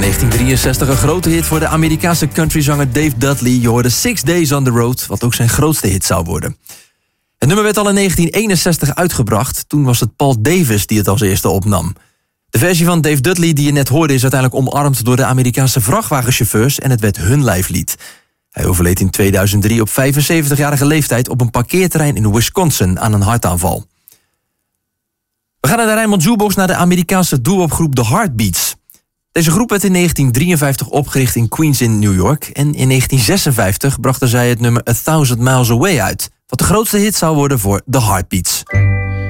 1963 een grote hit voor de Amerikaanse countryzanger Dave Dudley. Je hoorde 6 Days on the Road, wat ook zijn grootste hit zou worden. Het nummer werd al in 1961 uitgebracht. Toen was het Paul Davis die het als eerste opnam. De versie van Dave Dudley die je net hoorde is uiteindelijk omarmd door de Amerikaanse vrachtwagenchauffeurs en het werd hun lijflied. Hij overleed in 2003 op 75-jarige leeftijd op een parkeerterrein in Wisconsin aan een hartaanval. We gaan naar de Rijnmond Jukebox naar de Amerikaanse doo-wop groep The Heartbeats. Deze groep werd in 1953 opgericht in Queens in New York en in 1956 brachten zij het nummer 1000 Miles Away uit, wat de grootste hit zou worden voor The Heartbeats.